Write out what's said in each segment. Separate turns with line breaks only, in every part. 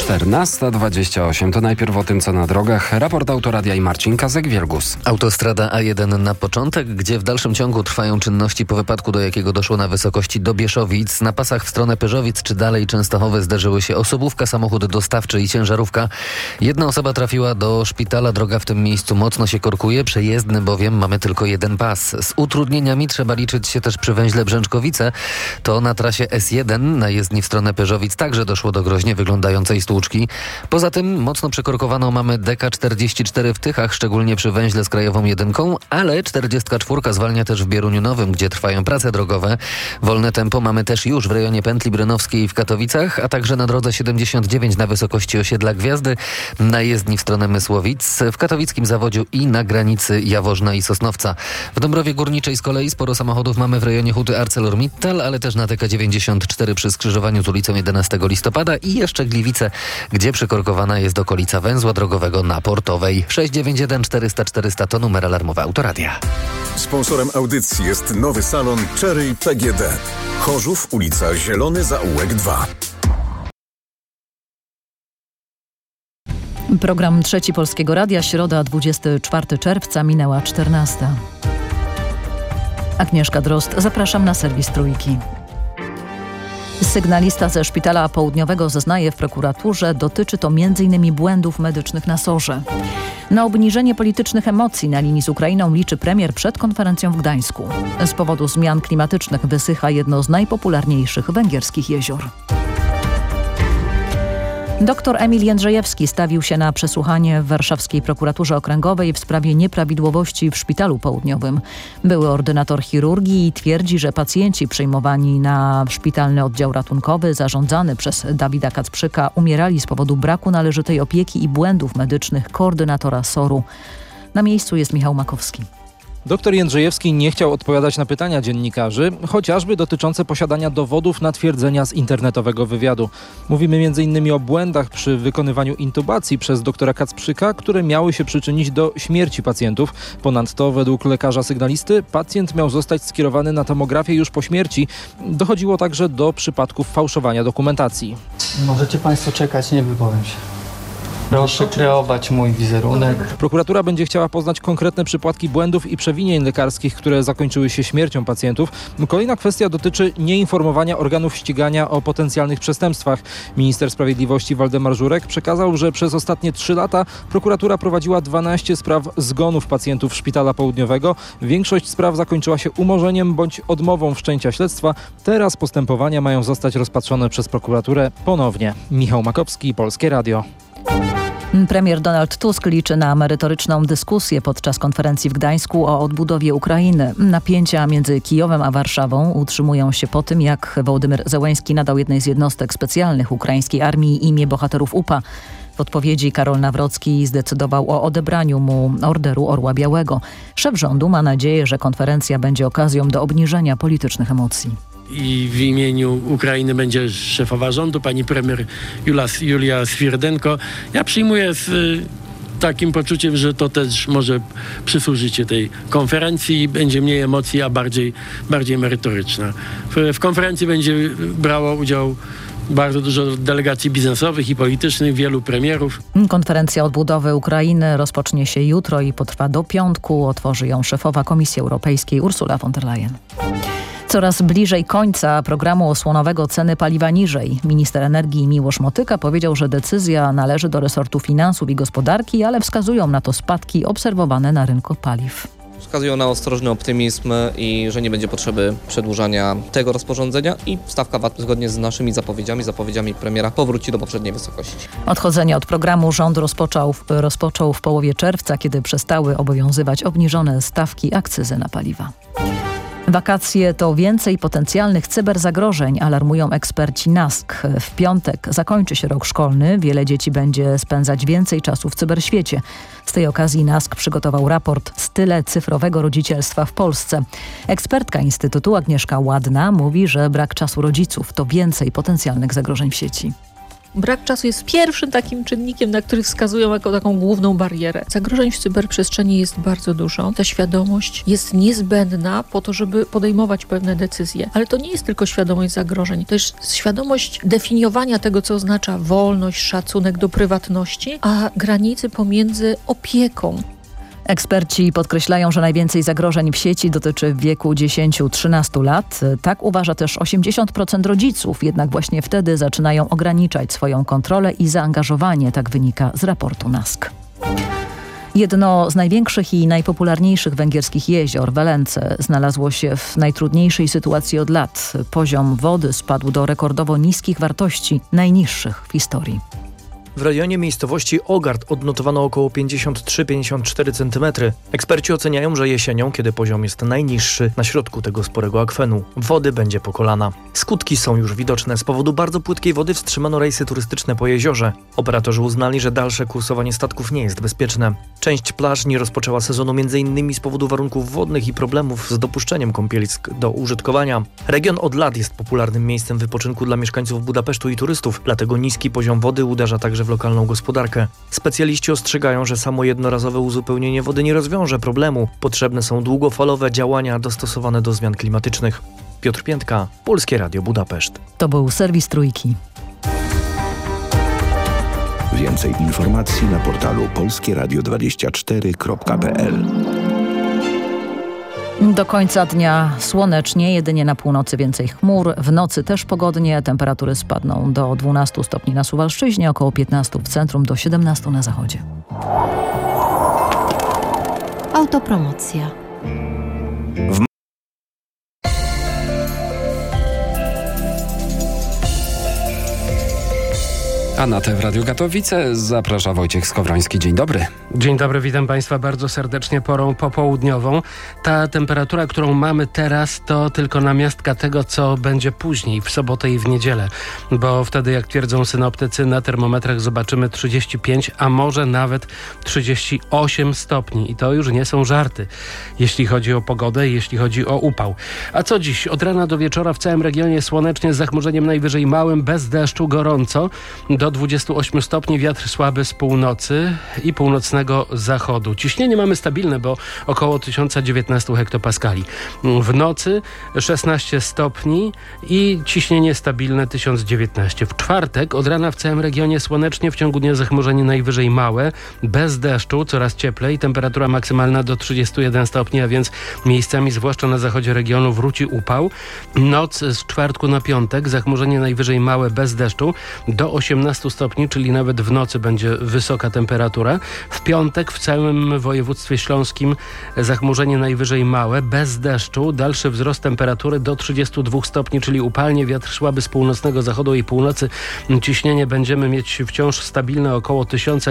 14:28 to najpierw o tym, co na drogach. Raport Autoradia i Marcin Kazek-Wielgus.
Autostrada A1 na początek, gdzie w dalszym ciągu trwają czynności po wypadku, do jakiego doszło na wysokości Dobieszowic. Na pasach w stronę Pyrzowic czy dalej Częstochowy zderzyły się osobówka, samochód dostawczy i ciężarówka. Jedna osoba trafiła do szpitala. Droga w tym miejscu mocno się korkuje. Przejezdny bowiem mamy tylko jeden pas. Z utrudnieniami trzeba liczyć się też przy węźle Brzęczkowice. To na trasie S1 na jezdni w stronę Pyrzowic także doszło do groźnie wyglądającej stłuczki. Poza tym mocno przekorkowaną mamy DK44 w Tychach, szczególnie przy węźle z Krajową 1, ale 44 zwalnia też w Bieruniu Nowym, gdzie trwają prace drogowe. Wolne tempo mamy też już w rejonie Pętli Brynowskiej w Katowicach, a także na drodze 79 na wysokości osiedla Gwiazdy, na jezdni w stronę Mysłowic, w katowickim Zawodziu i na granicy Jaworzna i Sosnowca. W Dąbrowie Górniczej z kolei sporo samochodów mamy w rejonie Huty ArcelorMittal, ale też na DK94 przy skrzyżowaniu z ulicą 11 listopada i jeszcze Gliwice, gdzie przykorkowana jest okolica węzła drogowego na Portowej. 691 400 400 to numer alarmowy Autoradia.
Sponsorem audycji jest nowy salon Cherry PGD. Chorzów, ulica Zielony Zaułek 2.
Program Trzeci Polskiego Radia, środa 24 czerwca, minęła 14. Agnieszka Drozd, zapraszam na serwis Trójki. Sygnalista ze Szpitala Południowego zeznaje w prokuraturze, dotyczy to m.in. błędów medycznych na SOR-ze. Na obniżenie politycznych emocji na linii z Ukrainą liczy premier przed konferencją w Gdańsku. Z powodu zmian klimatycznych wysycha jedno z najpopularniejszych węgierskich jezior. Dr Emil Jędrzejewski stawił się na przesłuchanie w warszawskiej prokuraturze okręgowej w sprawie nieprawidłowości w Szpitalu Południowym. Były ordynator chirurgii twierdzi, że pacjenci przyjmowani na szpitalny oddział ratunkowy zarządzany przez Dawida Kacprzyka umierali z powodu braku należytej opieki i błędów medycznych koordynatora SOR-u. Na miejscu jest Michał Makowski.
Doktor Jędrzejewski nie chciał odpowiadać na pytania dziennikarzy, chociażby dotyczące posiadania dowodów na twierdzenia z internetowego wywiadu. Mówimy m.in. o błędach przy wykonywaniu intubacji przez doktora Kacprzyka, które miały się przyczynić do śmierci pacjentów. Ponadto według lekarza sygnalisty pacjent miał zostać skierowany na tomografię już po śmierci. Dochodziło także do przypadków fałszowania dokumentacji.
Możecie Państwo czekać, nie wypowiem się. Proszę kreować mój wizerunek.
Prokuratura będzie chciała poznać konkretne przypadki błędów i przewinień lekarskich, które zakończyły się śmiercią pacjentów. Kolejna kwestia dotyczy nieinformowania organów ścigania o potencjalnych przestępstwach. Minister Sprawiedliwości Waldemar Żurek przekazał, że przez ostatnie 3 lata prokuratura prowadziła 12 spraw zgonów pacjentów Szpitala Południowego. Większość spraw zakończyła się umorzeniem bądź odmową wszczęcia śledztwa. Teraz postępowania mają zostać rozpatrzone przez prokuraturę ponownie. Michał Makowski, Polskie Radio.
Premier Donald Tusk liczy na merytoryczną dyskusję podczas konferencji w Gdańsku o odbudowie Ukrainy. Napięcia między Kijowem a Warszawą utrzymują się po tym, jak Wołodymyr Zełenski nadał jednej z jednostek specjalnych ukraińskiej armii imię bohaterów UPA. W odpowiedzi Karol Nawrocki zdecydował o odebraniu mu Orderu Orła Białego. Szef rządu ma nadzieję, że konferencja będzie okazją do obniżenia politycznych emocji.
I w imieniu Ukrainy będzie szefowa rządu, pani premier Julia Swierdenko. Ja przyjmuję z takim poczuciem, że to też może przysłużyć się tej konferencji i będzie mniej emocji, a bardziej merytoryczna. W konferencji będzie brało udział bardzo dużo delegacji biznesowych i politycznych, wielu premierów.
Konferencja odbudowy Ukrainy rozpocznie się jutro i potrwa do piątku. Otworzy ją szefowa Komisji Europejskiej Ursula von der Leyen. Coraz bliżej końca programu osłonowego ceny paliwa niżej. Minister energii Miłosz Motyka powiedział, że decyzja należy do resortu finansów i gospodarki, ale wskazują na to spadki obserwowane na rynku paliw.
Wskazują na ostrożny optymizm i że nie będzie potrzeby przedłużania tego rozporządzenia i stawka VAT zgodnie z naszymi zapowiedziami premiera powróci do poprzedniej wysokości.
Odchodzenie od programu rząd rozpoczął w połowie czerwca, kiedy przestały obowiązywać obniżone stawki akcyzy na paliwa. Wakacje to więcej potencjalnych cyberzagrożeń, alarmują eksperci NASK. W piątek zakończy się rok szkolny. Wiele dzieci będzie spędzać więcej czasu w cyberświecie. Z tej okazji NASK przygotował raport Style cyfrowego rodzicielstwa w Polsce. Ekspertka Instytutu Agnieszka Ładna mówi, że brak czasu rodziców to więcej potencjalnych zagrożeń w sieci.
Brak czasu jest pierwszym takim czynnikiem, na który wskazują jako taką główną barierę. Zagrożeń w cyberprzestrzeni jest bardzo dużo. Ta świadomość jest niezbędna po to, żeby podejmować pewne decyzje. Ale to nie jest tylko świadomość zagrożeń. To jest świadomość definiowania tego, co oznacza wolność, szacunek do prywatności, a granicy pomiędzy opieką.
Eksperci podkreślają, że najwięcej zagrożeń w sieci dotyczy w wieku 10-13 lat. Tak uważa też 80% rodziców, jednak właśnie wtedy zaczynają ograniczać swoją kontrolę i zaangażowanie, tak wynika z raportu NASK. Jedno z największych i najpopularniejszych węgierskich jezior, Velence, znalazło się w najtrudniejszej sytuacji od lat. Poziom wody spadł do rekordowo niskich wartości, najniższych w historii.
W rejonie miejscowości Ogard odnotowano około 53-54 cm. Eksperci oceniają, że jesienią, kiedy poziom jest najniższy, na środku tego sporego akwenu, wody będzie po kolana. Skutki są już widoczne. Z powodu bardzo płytkiej wody wstrzymano rejsy turystyczne po jeziorze. Operatorzy uznali, że dalsze kursowanie statków nie jest bezpieczne. Część plaż nie rozpoczęła sezonu m.in. z powodu warunków wodnych i problemów z dopuszczeniem kąpielisk do użytkowania. Region od lat jest popularnym miejscem wypoczynku dla mieszkańców Budapesztu i turystów, dlatego niski poziom wody uderza także w lokalną gospodarkę. Specjaliści ostrzegają, że samo jednorazowe uzupełnienie wody nie rozwiąże problemu. Potrzebne są długofalowe działania dostosowane do zmian klimatycznych. Piotr Piętka, Polskie Radio Budapeszt.
To był serwis Trójki.
Więcej informacji na portalu polskieradio24.pl.
Do końca dnia słonecznie, jedynie na północy więcej chmur. W nocy też pogodnie, temperatury spadną do 12 stopni na Suwalszczyźnie, około 15 w centrum, do 17 na zachodzie.
Autopromocja.
A na te w Radiu Katowice zaprasza Wojciech Skowroński. Dzień dobry.
Dzień dobry, witam Państwa bardzo serdecznie porą popołudniową. Ta temperatura, którą mamy teraz, to tylko namiastka tego, co będzie później, w sobotę i w niedzielę. Bo wtedy, jak twierdzą synoptycy, na termometrach zobaczymy 35, a może nawet 38 stopni. I to już nie są żarty, jeśli chodzi o pogodę, jeśli chodzi o upał. A co dziś? Od rana do wieczora w całym regionie słonecznie, z zachmurzeniem najwyżej małym, bez deszczu, gorąco. Do 28 stopni, wiatr słaby z północy i północnego zachodu. Ciśnienie mamy stabilne, bo około 1019 hektopaskali. W nocy 16 stopni i ciśnienie stabilne 1019. W czwartek od rana w całym regionie słonecznie, w ciągu dnia zachmurzenie najwyżej małe, bez deszczu, coraz cieplej, temperatura maksymalna do 31 stopni, a więc miejscami, zwłaszcza na zachodzie regionu, wróci upał. Noc z czwartku na piątek, zachmurzenie najwyżej małe, bez deszczu, do 18 stopni, czyli nawet w nocy będzie wysoka temperatura. W piątek w całym województwie śląskim zachmurzenie najwyżej małe, bez deszczu, dalszy wzrost temperatury do 32 stopni, czyli upalnie, wiatr słaby z północnego zachodu i północy. Ciśnienie będziemy mieć wciąż stabilne około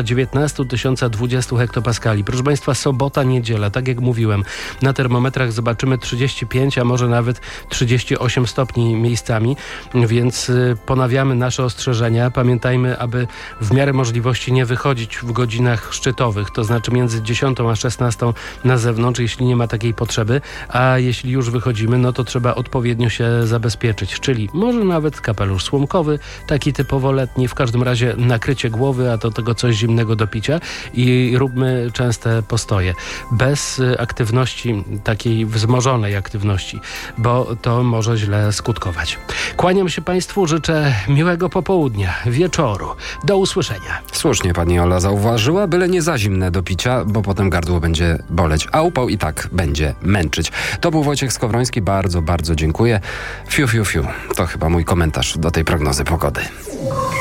1019-1020 hektopaskali. Proszę Państwa, sobota, niedziela, tak jak mówiłem, na termometrach zobaczymy 35, a może nawet 38 stopni miejscami, więc ponawiamy nasze ostrzeżenia. Pamiętajmy, aby w miarę możliwości nie wychodzić w godzinach szczytowych, to znaczy między 10 a 16 na zewnątrz, jeśli nie ma takiej potrzeby, a jeśli już wychodzimy, no to trzeba odpowiednio się zabezpieczyć, czyli może nawet kapelusz słomkowy, taki typowo letni, w każdym razie nakrycie głowy, a do tego coś zimnego do picia i róbmy częste postoje. Bez aktywności, takiej wzmożonej aktywności, bo to może źle skutkować. Kłaniam się Państwu, życzę miłego popołudnia, wieczoru. Do usłyszenia.
Słusznie pani Ola zauważyła, byle nie za zimne do picia, bo potem gardło będzie boleć, a upał i tak będzie męczyć. To był Wojciech Skowroński, bardzo, bardzo dziękuję. Fiu, fiu, fiu. To chyba mój komentarz do tej prognozy pogody.